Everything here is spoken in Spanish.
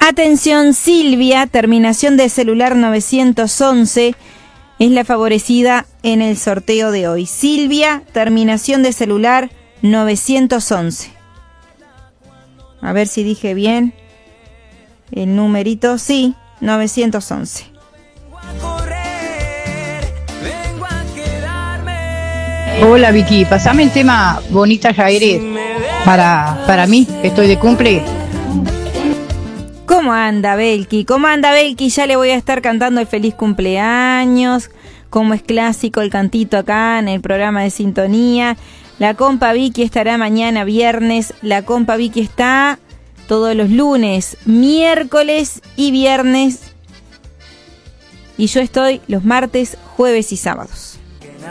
Atención, Silvia, terminación de celular 911, es la favorecida en el sorteo de hoy. Silvia, terminación de celular 911. A ver si dije bien el numerito. Sí, 911. Hola Vicky, pasame el tema Bonita Jairés para mí, que estoy de cumple. ¿Cómo anda Belki? ¿Cómo anda Belki? Ya le voy a estar cantando el feliz cumpleaños, como es clásico el cantito acá en el programa de Sintonía. La compa Vicky estará mañana viernes, la compa Vicky está todos los lunes, miércoles y viernes. Y yo estoy los martes, jueves y sábados.